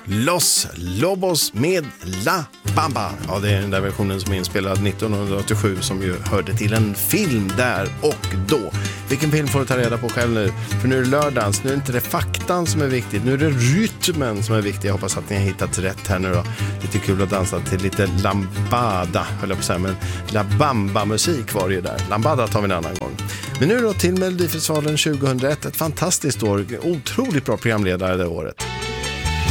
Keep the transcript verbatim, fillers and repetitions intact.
Los Lobos med La Bamba. Ja, det är den där versionen som är inspelad nittonhundraåttiosju som ju hörde till en film där och då. Vilken film får du ta reda på själv nu? För nu är det lördagens, nu är det inte det faktan som är viktigt, nu är det rytmen som är viktig. Jag hoppas att ni har hittat rätt här nu då. Lite kul att dansa till lite lambada, höll jag på att säga, men La Bamba-musik var det ju där. Lambada tar vi en annan gång. Men nu då till Melodifestivalen tjugohundraett, ett fantastiskt år, otroligt bra programledare det året.